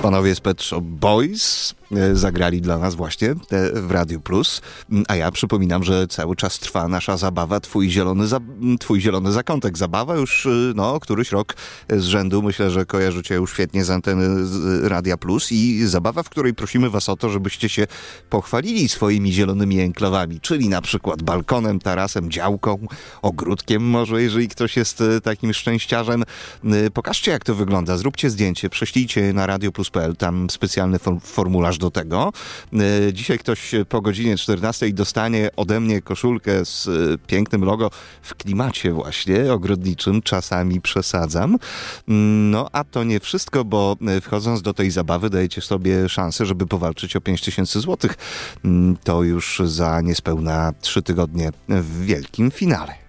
Panowie z Pet Shop Boys zagrali dla nas właśnie w Radiu Plus, a ja przypominam, że cały czas trwa nasza zabawa, twój zielony zakątek. Zabawa już któryś rok z rzędu, myślę, że kojarzycie już świetnie z anteny z Radia Plus i zabawa, w której prosimy was o to, żebyście się pochwalili swoimi zielonymi enklawami, czyli na przykład balkonem, tarasem, działką, ogródkiem może, jeżeli ktoś jest takim szczęściarzem. Pokażcie, jak to wygląda, zróbcie zdjęcie, prześlijcie je na radioplus.pl, tam specjalny formularz do tego. Dzisiaj ktoś po godzinie 14 dostanie ode mnie koszulkę z pięknym logo w klimacie właśnie ogrodniczym, czasami przesadzam. No a to nie wszystko, bo wchodząc do tej zabawy dajecie sobie szansę, żeby powalczyć o 5000 złotych. To już za niespełna 3 tygodnie w wielkim finale.